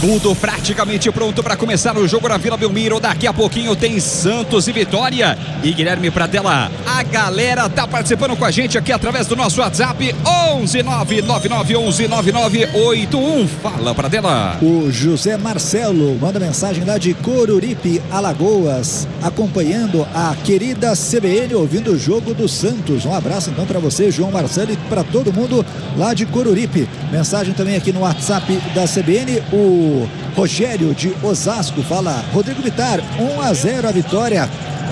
Tudo praticamente pronto para começar o jogo na Vila Belmiro. Daqui a pouquinho tem Santos e Vitória. E Guilherme Pradella, a galera tá participando com a gente aqui através do nosso WhatsApp 11999119981. Fala, Pradella. O José Marcelo manda mensagem lá de Coruripe, Alagoas, acompanhando a querida CBN, ouvindo o jogo do Santos. Um abraço então para você, João Marcelo, e para todo mundo lá de Coruripe. Mensagem também aqui no WhatsApp da CBN, o Rogério de Osasco fala: Rodrigo Bittar, 1-0 a vitória.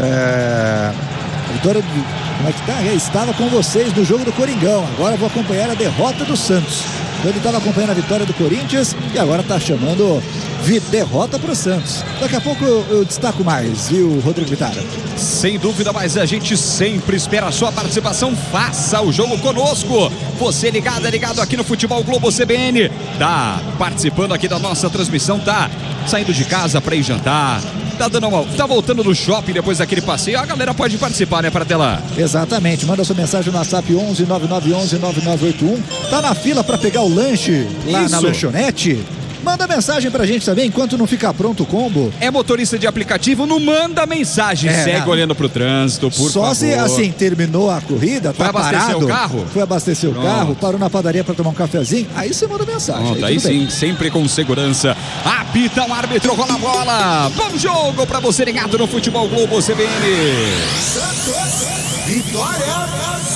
A vitória, como é que tá? Estava com vocês no jogo do Coringão, agora vou acompanhar a derrota do Santos. Então ele estava acompanhando a vitória do Corinthians e agora está chamando derrota para o Santos. Daqui a pouco eu destaco mais, viu, Rodrigo Bittar? Sem dúvida, mas a gente sempre espera a sua participação. Faça o jogo conosco. Você ligado aqui no Futebol Globo CBN. Tá participando aqui da nossa transmissão, tá saindo de casa para ir jantar, tá voltando do shopping depois daquele passeio. A galera pode participar, né, Pradella? Exatamente, manda sua mensagem no WhatsApp 1199119981. Tá na fila para pegar o lanche lá na lanchonete? Manda mensagem pra gente também, enquanto não ficar pronto o combo. É motorista de aplicativo, não manda mensagem. Segue olhando pro trânsito, por favor. Só se, assim, terminou a corrida, tá parado. Foi abastecer o carro, parou na padaria pra tomar um cafezinho, aí você manda mensagem. Pronto, aí sim, sempre com segurança. Apita o árbitro, rola a bola. Bom jogo pra você ligado no Futebol Globo CBN. Vitória.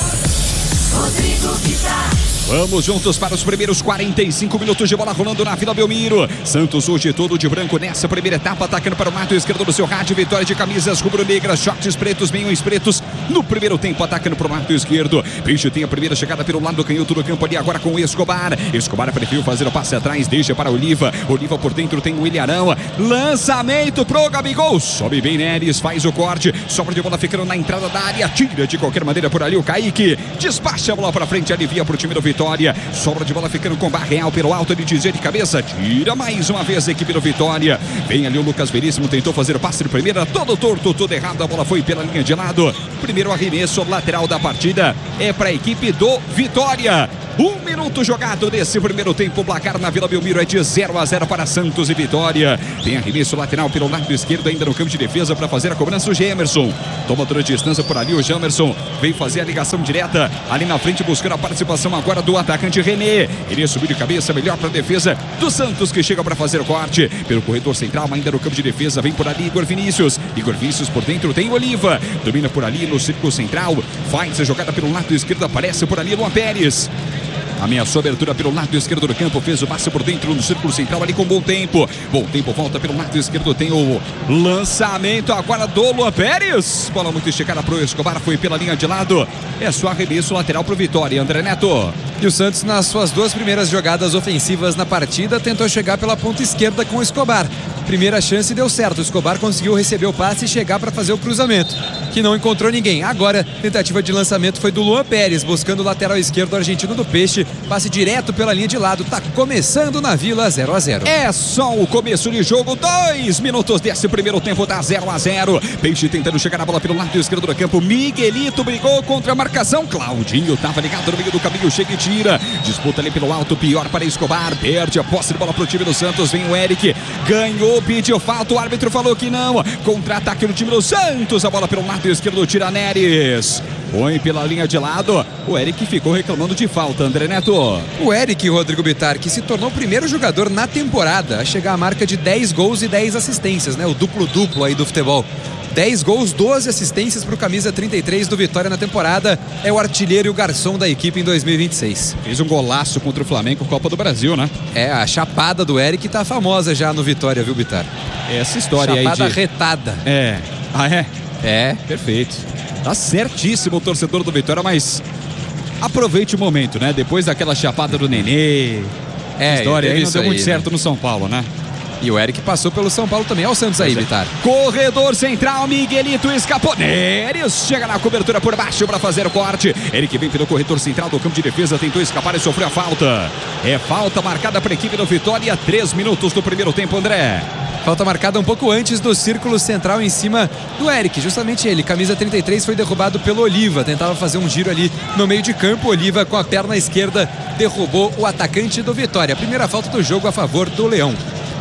Rodrigo Bittar. Vamos juntos para os primeiros 45 minutos de bola rolando na Vila Belmiro. Santos hoje todo de branco nessa primeira etapa, atacando para o lado esquerdo do seu rádio. Vitória de camisas rubro-negras, shorts pretos, meiões pretos. No primeiro tempo, atacando para o lado esquerdo. Peixe tem a primeira chegada pelo lado canhoto do campo ali, agora com o Escobar. Escobar preferiu fazer o passe atrás, deixa para Oliva. Oliva por dentro tem o Ilharão. Lançamento pro Gabigol. Sobe bem Neres, faz o corte. Sobra de bola ficando na entrada da área. Tira de qualquer maneira por ali o Kaique. Despacha a bola para frente, alivia para o time do Vitória. Sobra de bola ficando com Barreal pelo alto, ele dizia de cabeça, tira mais uma vez a equipe do Vitória. Vem ali o Lucas Veríssimo, tentou fazer o passe de primeira, todo torto, todo errado, a bola foi pela linha de lado. Primeiro arremesso lateral da partida é para a equipe do Vitória. 1 minuto jogado nesse primeiro tempo. O placar na Vila Belmiro é de 0-0 para Santos e Vitória. Tem arremesso lateral pelo lado esquerdo, ainda no campo de defesa para fazer a cobrança o Gemerson. Toma toda a distância por ali o Gemerson. Vem fazer a ligação direta ali na frente, buscando a participação agora do atacante René. Ele subiu de cabeça, melhor para a defesa do Santos, que chega para fazer o corte pelo corredor central, ainda no campo de defesa. Vem por ali Igor Vinícius. Igor Vinícius por dentro tem Oliva. Domina por ali no círculo central. Faz a jogada pelo lado esquerdo, aparece por ali Luan Pérez. Ameaçou a abertura pelo lado esquerdo do campo, fez o passe por dentro no círculo central ali com bom tempo. Bom tempo, volta pelo lado esquerdo, tem o lançamento agora do Luan Pérez. Bola muito esticada pro Escobar, foi pela linha de lado. É só arremesso lateral pro Vitória, André Neto. E o Santos, nas suas duas primeiras jogadas ofensivas na partida, tentou chegar pela ponta esquerda com o Escobar. Primeira chance deu certo, o Escobar conseguiu receber o passe e chegar para fazer o cruzamento, que não encontrou ninguém. Agora, tentativa de lançamento foi do Luan Pérez, buscando o lateral esquerdo argentino do Peixe. Passe direto pela linha de lado, tá começando na Vila 0-0. É só o começo de jogo, 2 minutos desse primeiro tempo, tá 0-0. Peixe tentando chegar a bola pelo lado esquerdo do campo. Miguelito brigou contra a marcação. Claudinho tava ligado no meio do caminho, chega e tira. Disputa ali pelo alto, pior para Escobar. Perde a posse de bola pro time do Santos. Vem o Eric, ganhou, pediu falta. O árbitro falou que não. Contra-ataque no time do Santos. A bola pelo lado esquerdo, tira Neres. Põe pela linha de lado. O Eric ficou reclamando de falta, André Neto. O Eric, Rodrigo Bittar, que se tornou o primeiro jogador na temporada a chegar à marca de 10 gols e 10 assistências, né? O duplo-duplo aí do futebol. 10 gols, 12 assistências para o camisa 33 do Vitória na temporada. É o artilheiro e o garçom da equipe em 2026. Fez um golaço contra o Flamengo, Copa do Brasil, né? É, a chapada do Eric tá famosa já no Vitória, viu, Bittar? Essa história chapada aí de... retada. É. Ah, é? É. Perfeito. Tá certíssimo o torcedor do Vitória, mas aproveite o momento, né? Depois daquela chapada do Nenê. História aí não deu muito certo no São Paulo, né? E o Eric passou pelo São Paulo também. Olha o Santos aí, Bittar. Corredor central, Miguelito escapou. Neres chega na cobertura por baixo para fazer o corte. Eric vem pelo corredor central do campo de defesa, tentou escapar e sofreu a falta. É falta marcada para a equipe do Vitória. 3 minutos do primeiro tempo, André. Falta marcada um pouco antes do círculo central em cima do Eric. Justamente ele, camisa 33, foi derrubado pelo Oliva. Tentava fazer um giro ali no meio de campo. Oliva com a perna esquerda derrubou o atacante do Vitória. Primeira falta do jogo a favor do Leão.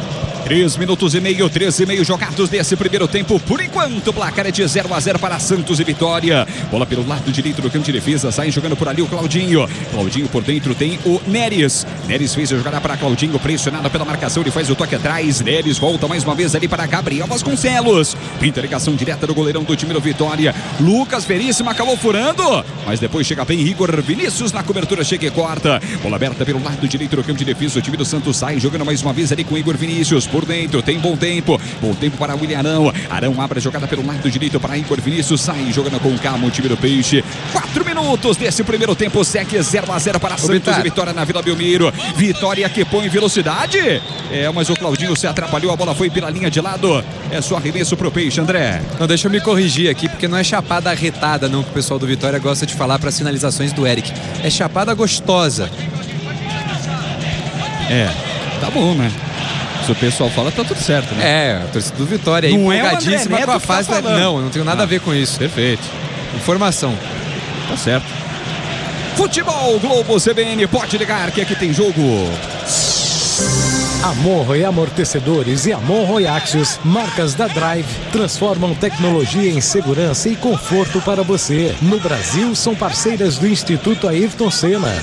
3 minutos e meio, 13,5 jogados desse primeiro tempo. Por enquanto, o placar é de 0-0 para Santos e Vitória. Bola pelo lado direito do campo de defesa. Sai jogando por ali o Claudinho. Claudinho por dentro tem o Neres. Neres fez a jogada para Claudinho, pressionado pela marcação. Ele faz o toque atrás. Neres volta mais uma vez ali para Gabriel Vasconcelos. Pinta a ligação direta do goleirão do time do Vitória. Lucas Veríssimo acabou furando, mas depois chega bem Igor Vinícius na cobertura, chega e corta. Bola aberta pelo lado direito do campo de defesa. O time do Santos sai jogando mais uma vez ali com Igor Vinícius. Por dentro, tem bom tempo para William Arão. Arão abre a jogada pelo lado direito para Igor Vinícius, sai jogando com calma o time do Peixe. 4 minutos desse primeiro tempo, segue 0-0 para Santos e Vitória na Vila Belmiro. Vitória que põe velocidade, mas o Claudinho se atrapalhou, a bola foi pela linha de lado. É só arremesso pro Peixe, André. Não, deixa eu me corrigir aqui, porque não é chapada arretada não, que o pessoal do Vitória gosta de falar para as finalizações do Eric. É chapada gostosa. Tá bom, né? Se o pessoal fala, tá tudo certo, né? A torcida do Vitória aí, empolgadíssima com a fase. Não tenho nada a ver com isso. Perfeito. Informação. Tá certo. Futebol Globo CBN, pode ligar que aqui tem jogo. Amorro Amortecedores e Amorro Axios, marcas da Drive, transformam tecnologia em segurança e conforto para você. No Brasil, são parceiras do Instituto Ayrton Senna.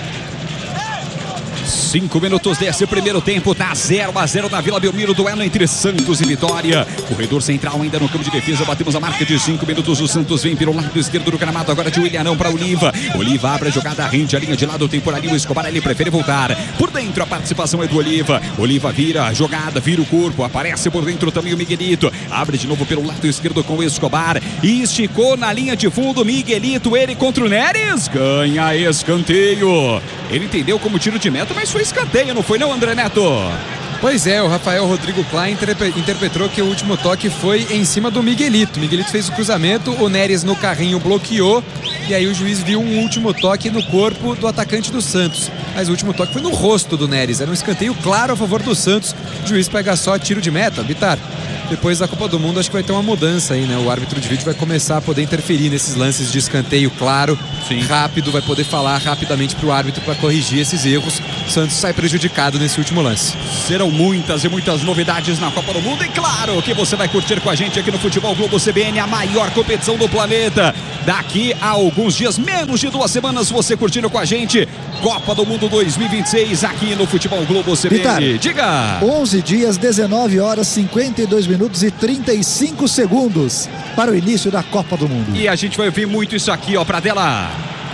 5 minutos desse primeiro tempo, tá 0-0 na Vila Belmiro, duelo entre Santos e Vitória. Corredor central ainda no campo de defesa, batemos a marca de 5 minutos. O Santos vem pelo lado esquerdo do gramado, agora de William Arão para Oliva. Oliva abre a jogada, rende a linha de lado, tem por ali o Escobar, ele prefere voltar. Por dentro a participação é do Oliva. Oliva vira a jogada, vira o corpo, aparece por dentro também o Miguelito. Abre de novo pelo lado esquerdo com o Escobar. Esticou na linha de fundo, Miguelito, ele contra o Neres. Ganha escanteio. Ele entendeu como tiro de meta, mas foi escanteio, não foi não, André Neto? Pois é, o Rafael Rodrigo Klein interpretou que o último toque foi em cima do Miguelito. Miguelito fez o cruzamento, o Neres no carrinho bloqueou e aí o juiz viu um último toque no corpo do atacante do Santos. Mas o último toque foi no rosto do Neres, era um escanteio claro a favor do Santos. O juiz pega só tiro de meta, Bitar. Depois da Copa do Mundo, acho que vai ter uma mudança aí, né? O árbitro de vídeo vai começar a poder interferir nesses lances de escanteio claro, rápido, vai poder falar rapidamente pro árbitro para corrigir esses erros. O Santos sai prejudicado nesse último lance. Serão muitas e muitas novidades na Copa do Mundo e claro que você vai curtir com a gente aqui no Futebol Globo CBN, a maior competição do planeta. Daqui a alguns dias, menos de 2 semanas, você curtindo com a gente Copa do Mundo 2026 aqui no Futebol Globo CBN. Vitar, diga! 11 dias, 19 horas, 52 minutos e 35 segundos para o início da Copa do Mundo. E a gente vai ouvir muito isso aqui, ó, pra tela.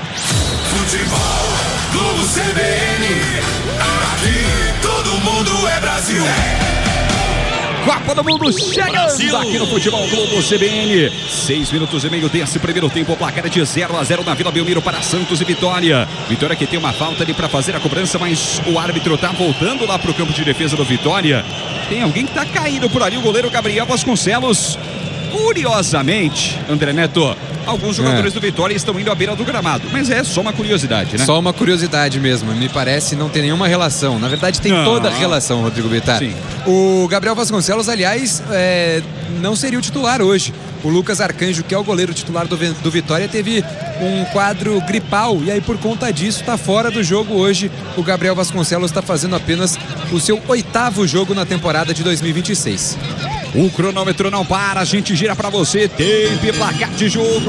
Futebol Globo CBN, aqui todo mundo é Brasil. Copa do Mundo chegando aqui no Futebol Globo CBN. 6 minutos e meio desse primeiro tempo. O placar é de 0-0 na Vila Belmiro para Santos e Vitória. Vitória que tem uma falta ali para fazer a cobrança, mas o árbitro tá voltando lá pro campo de defesa do Vitória. Tem alguém que tá caído por ali, o goleiro Gabriel Vasconcelos. Curiosamente, André Neto, alguns jogadores do Vitória estão indo à beira do gramado, mas é só uma curiosidade, né? Só uma curiosidade mesmo, me parece não tem nenhuma relação. Na verdade tem toda a relação, Rodrigo Bitar. Sim. O Gabriel Vasconcelos, aliás, não seria o titular hoje. O Lucas Arcanjo, que é o goleiro titular do Vitória, teve um quadro gripal e aí por conta disso está fora do jogo hoje. O Gabriel Vasconcelos está fazendo apenas o seu 8º jogo na temporada de 2026. O cronômetro não para, a gente gira pra você, tempo e placar de jogo.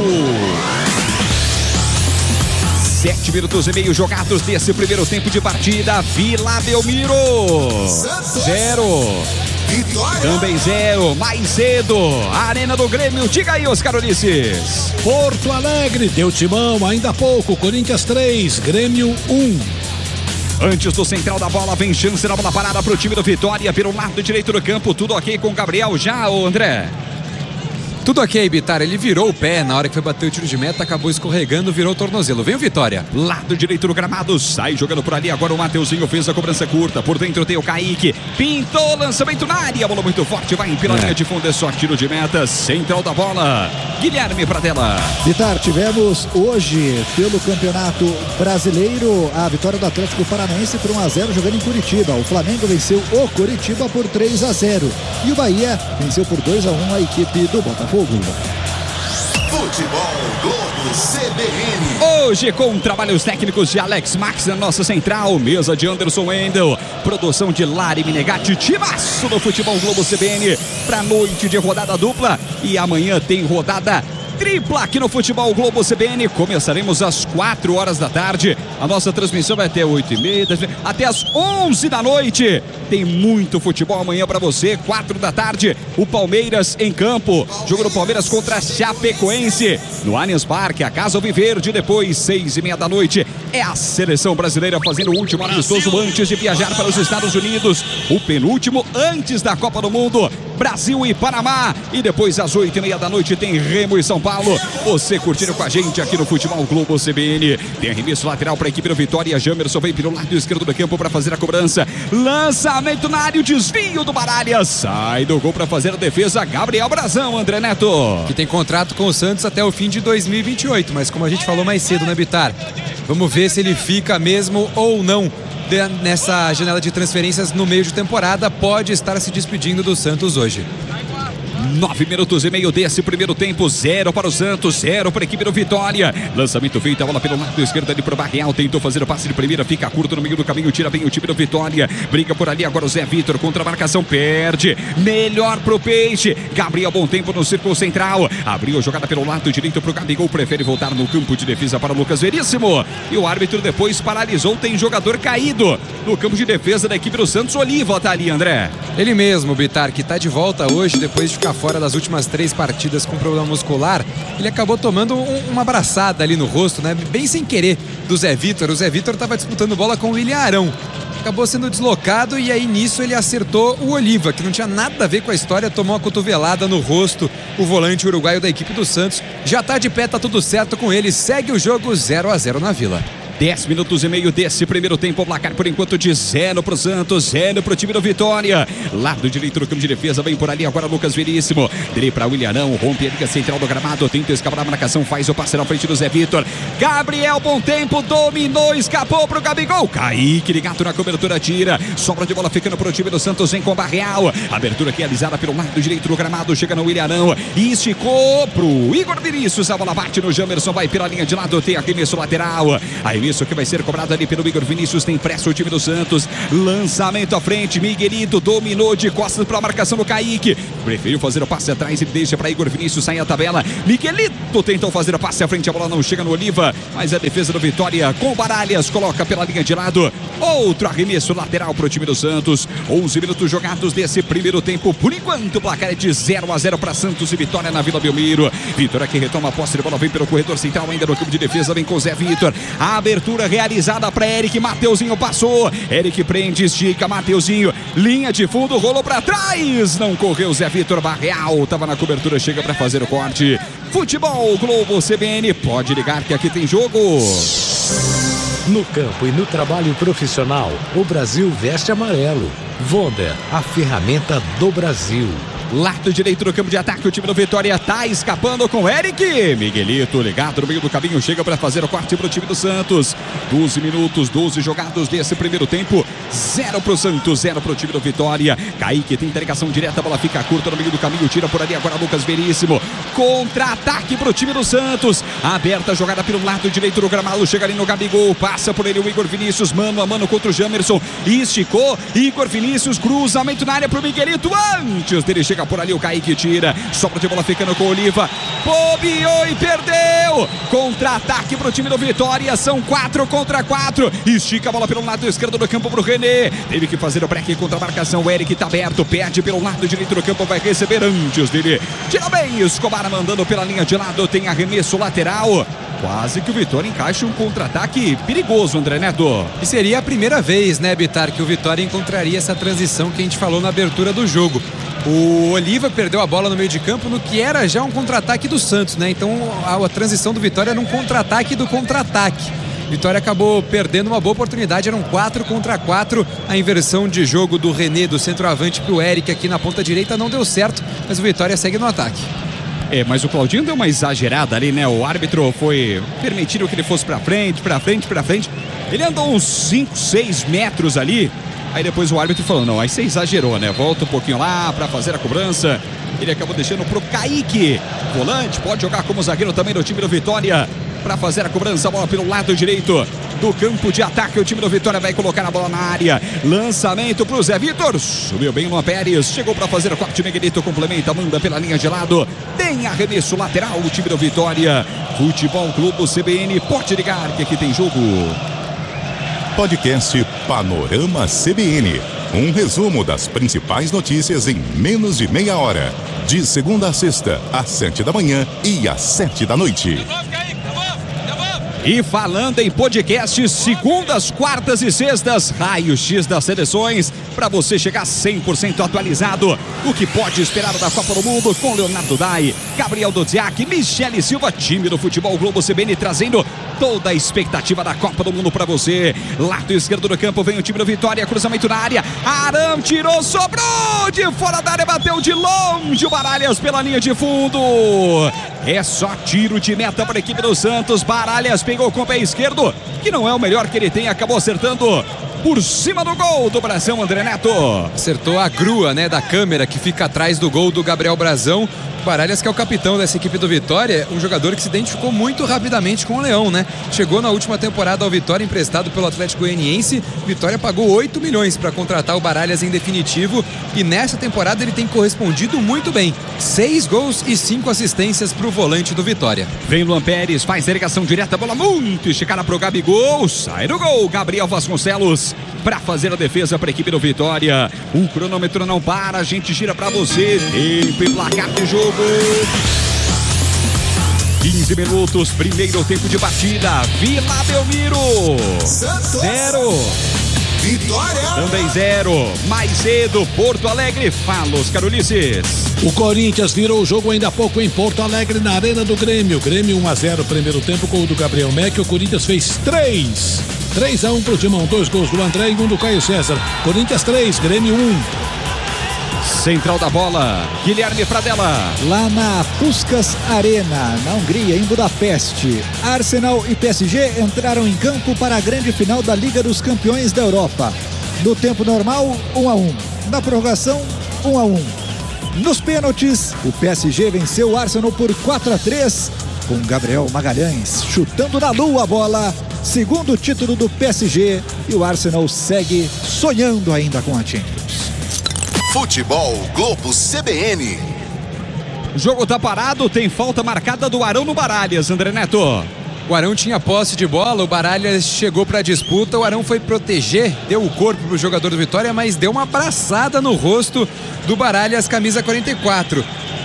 7 minutos e meio jogados desse primeiro tempo de partida. Vila Belmiro 0. Também 0, mais cedo, Arena do Grêmio. Diga aí, Oscar Ulisses. Porto Alegre deu timão ainda há pouco, Corinthians 3, Grêmio 1. Antes do central da bola, vem chance na bola parada para o time do Vitória, pelo lado direito do campo, tudo ok com o Gabriel já, ô André? Tudo ok, Bitar, ele virou o pé na hora que foi bater o tiro de meta, acabou escorregando, virou o tornozelo. Vem o Vitória. Lado direito do gramado, sai jogando por ali, agora o Mateuzinho fez a cobrança curta, por dentro tem o Kaique, pintou, lançamento na área, bola muito forte, vai pela linha de fundo, é só tiro de meta, central da bola, Guilherme Pradella. Vitar, tivemos hoje pelo Campeonato Brasileiro a vitória do Atlético Paranaense por 1-0 jogando em Curitiba. O Flamengo venceu o Curitiba por 3-0 e o Bahia venceu por 2-1 a equipe do Botafogo. Futebol Globo CBN. Hoje com trabalhos técnicos de Alex Max na nossa central, mesa de Anderson Wendel, produção de Lari Menegatti, timaço do Futebol Globo CBN para noite de rodada dupla, e amanhã tem rodada tripla aqui no Futebol Globo CBN. Começaremos às 4 horas da tarde. A nossa transmissão vai até 8h30, até às 11 da noite. Tem muito futebol amanhã para você. 4 da tarde, o Palmeiras em campo. Jogo do Palmeiras contra a Chapecoense no Allianz Parque, a Casa Alviverde. Depois, 6h30 da noite, é a seleção brasileira fazendo o último amistoso antes de viajar para os Estados Unidos. O penúltimo antes da Copa do Mundo. Brasil e Panamá. E depois, às 8h30 da noite, tem Remo e São Paulo. Você curtindo com a gente aqui no Futebol Globo CBN. Tem arremesso lateral para a equipe do Vitória. Jamerson vem pelo lado esquerdo do campo para fazer a cobrança. Lançamento na área, o desvio do Baralha. Sai do gol para fazer a defesa Gabriel Brazão, André Neto. Que tem contrato com o Santos até o fim de 2028. Mas como a gente falou mais cedo, né, Bitar? Vamos ver se ele fica mesmo ou não nessa janela de transferências no meio de temporada. Pode estar se despedindo do Santos hoje. 9 minutos e meio desse primeiro tempo. 0 para o Santos, 0 para a equipe do Vitória. Lançamento feito, a bola pelo lado esquerdo ali para o Barreal. Tentou fazer o passe de primeira, fica curto no meio do caminho. Tira bem o time do Vitória. Briga por ali agora o Zé Vitor contra a marcação. Perde. Melhor pro Peixe. Gabriel, bom tempo no círculo central. Abriu a jogada pelo lado direito para o Gabigol. Prefere voltar no campo de defesa para o Lucas Veríssimo. E o árbitro depois paralisou. Tem jogador caído no campo de defesa da equipe do Santos. Oliva tá ali, André. Ele mesmo, Bitar, que tá de volta hoje depois de ficar fora das últimas 3 partidas com problema muscular. Ele acabou tomando uma abraçada ali no rosto, né? Bem sem querer, do Zé Vitor. O Zé Vitor estava disputando bola com o William Arão. Acabou sendo deslocado e aí nisso ele acertou o Oliva, que não tinha nada a ver com a história, tomou uma cotovelada no rosto. O volante uruguaio da equipe do Santos já tá de pé, tá tudo certo com ele. Segue o jogo 0-0 na Vila. 10 minutos e meio desse primeiro tempo. O placar por enquanto de 0 pro Santos, 0 pro time do Vitória. Lado direito do campo de defesa, vem por ali agora Lucas Veríssimo. Dele para William Arão, rompe a liga central do gramado, tenta escapar da marcação, faz o passe na frente do Zé Vitor. Gabriel, bom tempo, dominou, escapou pro Gabigol. Kaique ligado na cobertura, tira. Sobra de bola ficando pro time do Santos, vem com o Barreal. Abertura realizada pelo lado direito do gramado, chega no William Arão e esticou pro Igor Vinícius. A bola bate no Jamerson, vai pela linha de lado, tem arremesso lateral. Isso que vai ser cobrado ali pelo Igor Vinícius. Tem pressa o time do Santos. Lançamento à frente. Miguelito dominou de costas para a marcação do Kaique. Preferiu fazer o passe atrás e deixa para Igor Vinícius sair a tabela. Miguelito tentou fazer o passe à frente. A bola não chega no Oliva. Mas a defesa do Vitória com Baralhas coloca pela linha de lado. Outro arremesso lateral para o time do Santos. 11 minutos jogados desse primeiro tempo. Por enquanto o placar é de 0-0 para Santos e Vitória na Vila Belmiro. Vitória que retoma a posse de bola. Vem pelo corredor central ainda no campo de defesa. Vem com o Zé Vitor. A abertura realizada para Eric. Mateuzinho passou. Eric prende, estica. Mateuzinho, linha de fundo, rolou para trás. Não correu Zé Vitor. Barreal estava na cobertura, chega para fazer o corte. Futebol Globo CBN. Pode ligar que aqui tem jogo. No campo e no trabalho profissional, o Brasil veste amarelo. Wonder, a ferramenta do Brasil. Lado direito do campo de ataque, o time do Vitória tá escapando com Eric. Miguelito ligado no meio do caminho, chega para fazer o corte pro time do Santos. 12 minutos, 12 jogados desse primeiro tempo. 0 pro Santos, 0 pro time do Vitória. Kaique tem ligação direta, a bola fica curta no meio do caminho, tira por ali agora Lucas Veríssimo. Contra-ataque pro time do Santos. Aberta a jogada pelo lado direito do gramado, chega ali no Gabigol, passa por ele o Igor Vinícius, mano a mano contra o Jamerson. Esticou, Igor Vinícius, cruzamento na área pro Miguelito. Antes dele chega por ali o Kaique, tira, sobra de bola ficando com o Oliva, bobeou e perdeu. Contra-ataque pro time do Vitória, são 4 contra 4. Estica a bola pelo lado esquerdo do campo pro René, teve que fazer o break contra a marcação. O Eric tá aberto, perde pelo lado direito do campo, vai receber antes dele, tira bem, Escobar mandando pela linha de lado, tem arremesso lateral. Quase que o Vitória encaixa um contra-ataque perigoso, André Neto. E seria a primeira vez, né, Bitar, que o Vitória encontraria essa transição que a gente falou na abertura do jogo. O Oliva perdeu a bola no meio de campo no que era já um contra-ataque do Santos, né? Então a transição do Vitória era um contra-ataque do contra-ataque. Vitória acabou perdendo uma boa oportunidade, eram 4 contra 4. A inversão de jogo do René, do centroavante, para o Eric aqui na ponta direita não deu certo, mas o Vitória segue no ataque. Mas o Claudinho deu uma exagerada ali, né? O árbitro foi permitindo que ele fosse pra frente. Ele andou uns 5, 6 metros ali. Aí depois o árbitro falou, não, aí você exagerou, né? Volta um pouquinho lá pra fazer a cobrança. Ele acabou deixando pro Kaique. Volante, pode jogar como zagueiro também no time do Vitória. Para fazer a cobrança, a bola pelo lado direito do campo de ataque. O time do Vitória vai colocar a bola na área. Lançamento para o Zé Vitor. Subiu bem no Pérez. Chegou para fazer o corte. Miguelito complementa, manda pela linha de lado. Tem arremesso lateral o time do Vitória. Futebol Clube CBN. Pode ligar que aqui tem jogo. Podcast Panorama CBN. Um resumo das principais notícias em menos de meia hora. De segunda a sexta, às 7 da manhã e às 7 da noite. E falando em podcasts, segundas, quartas e sextas, raio-x das seleções, para você chegar 100% atualizado. O que pode esperar da Copa do Mundo com Leonardo Dai, Gabriel Dodziak, Michele Silva, time do Futebol Globo CBN trazendo toda a expectativa da Copa do Mundo para você. Lado esquerdo do campo vem o time do Vitória, cruzamento na área. Arão tirou, sobrou de fora da área, bateu de longe o Baralhas pela linha de fundo. É só tiro de meta para a equipe do Santos. Baralhas pegou com o pé esquerdo, que não é o melhor que ele tem, acabou acertando por cima do gol do Brasão, André Neto. Acertou a grua, né, da câmera que fica atrás do gol do Gabriel Brazão. Baralhas, que é o capitão dessa equipe do Vitória, um jogador que se identificou muito rapidamente com o Leão, né? Chegou na última temporada ao Vitória, emprestado pelo Atlético Goianiense. Vitória pagou 8 milhões para contratar o Baralhas em definitivo, e nessa temporada ele tem correspondido muito bem. 6 gols e 5 assistências para o volante do Vitória. Vem Luan Pérez, faz a ligação direta, bola muito esticada para o Gabigol, sai do gol, Gabriel Vasconcelos para fazer a defesa para a equipe do Vitória. O cronômetro não para, a gente gira para você, tempo e placar de jogo. 15 minutos, primeiro tempo de partida. Vila Belmiro 0, Vitória também 0. Mais cedo, Porto Alegre. Fala, Oscar Ulisses. O Corinthians virou o jogo ainda há pouco em Porto Alegre, na Arena do Grêmio. Grêmio 1-0, primeiro tempo, gol do Gabriel Meck. O Corinthians fez 3-1 pro Timão, 2 gols do André e 1 do Caio César. Corinthians 3, Grêmio 1. Central da bola, Guilherme Pradella. Lá na Puskás Arena, na Hungria, em Budapeste, Arsenal e PSG entraram em campo para a grande final da Liga dos Campeões da Europa. No tempo normal, 1-1. Na prorrogação, 1-1. Nos pênaltis, o PSG venceu o Arsenal por 4-3, com Gabriel Magalhães chutando na lua a bola. Segundo título do PSG, e o Arsenal segue sonhando ainda com a Champions. Futebol Globo CBN. O jogo tá parado, tem falta marcada do Arão no Baralhas, André Neto. O Arão tinha posse de bola, o Baralhas chegou para a disputa, o Arão foi proteger, deu o corpo pro jogador do Vitória, mas deu uma abraçada no rosto do Baralhas, camisa 44.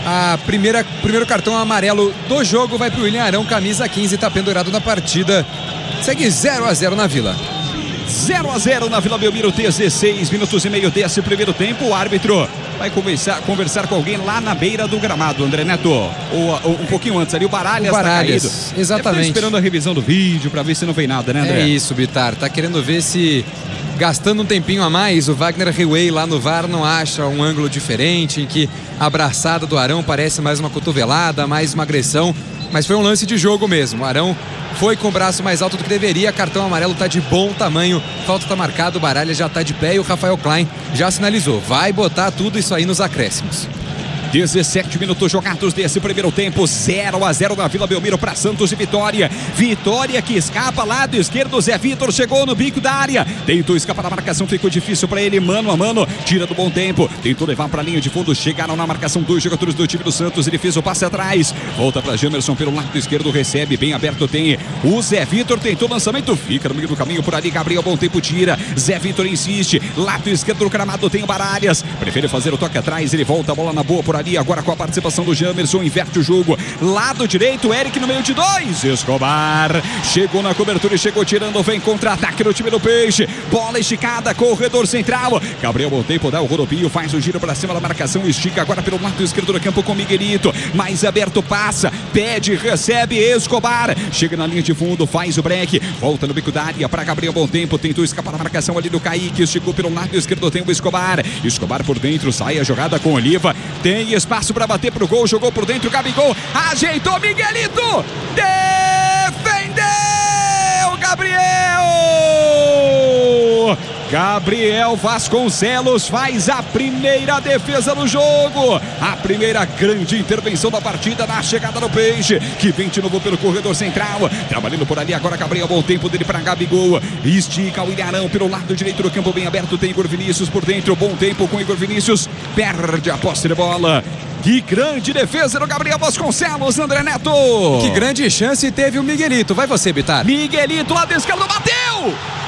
Primeiro cartão amarelo do jogo vai pro William Arão, camisa 15, tá pendurado na partida. Segue 0-0 na Vila. 0-0 na Vila Belmiro, 16 minutos e meio desse primeiro tempo. O árbitro vai conversar com alguém lá na beira do gramado, André Neto. Ou um pouquinho antes ali, o Baralhas tá caído. Exatamente. Esperando a revisão do vídeo para ver se não vem nada, né, André? É isso, Bitar. Tá querendo ver se, gastando um tempinho a mais, o Wagner Riway lá no VAR não acha um ângulo diferente, em que a abraçada do Arão parece mais uma cotovelada, mais uma agressão. Mas foi um lance de jogo mesmo. O Arão foi com o braço mais alto do que deveria. Cartão amarelo tá de bom tamanho. Falta tá marcado, o Baralhas já tá de pé e o Rafael Klein já sinalizou. Vai botar tudo isso aí nos acréscimos. 17 minutos jogados desse primeiro tempo, 0-0 na Vila Belmiro para Santos e Vitória. Vitória que escapa, lado esquerdo, Zé Vitor chegou no bico da área, tentou escapar da marcação, ficou difícil para ele, mano a mano, tira do bom tempo, tentou levar para a linha de fundo, chegaram na marcação 2 jogadores do time do Santos, ele fez o passe atrás, volta para Jamerson pelo lado esquerdo, recebe, bem aberto tem o Zé Vitor, tentou lançamento, fica no meio do caminho por ali, Gabriel, bom tempo, tira, Zé Vitor insiste, lado esquerdo do gramado tem o Baralhas, prefere fazer o toque atrás, ele volta a bola na boa por ali, agora com a participação do Jamerson, inverte o jogo, lado direito, Eric no meio de 2, Escobar, chegou na cobertura e chegou tirando, vem contra-ataque no time do Peixe, bola esticada, corredor central, Gabriel bom tempo, dá o rodopio, faz o giro para cima da marcação, estica agora pelo lado esquerdo do campo com Miguelito, mais aberto, passa, pede, recebe, Escobar, chega na linha de fundo, faz o break, volta no bico da área para Gabriel bom tempo, tentou escapar da marcação ali do Kaique, esticou pelo lado esquerdo, tem o Escobar por dentro, sai a jogada com Oliva, tem espaço para bater pro gol, jogou por dentro, Gabigol, ajeitou Miguelito, defendeu Gabriel, Gabriel Vasconcelos faz a primeira defesa no jogo. A primeira grande intervenção da partida na chegada do Peixe, que vem de novo pelo corredor central. Trabalhando por ali agora Gabriel, bom tempo dele para Gabigol. Estica o Ilharão pelo lado direito do campo, bem aberto. Tem Igor Vinícius por dentro, bom tempo com Igor Vinícius. Perde a posse de bola. Que grande defesa do Gabriel Vasconcelos, André Neto. Que grande chance teve o Miguelito. Vai você, Bitar. Miguelito, lado esquerdo, bateu!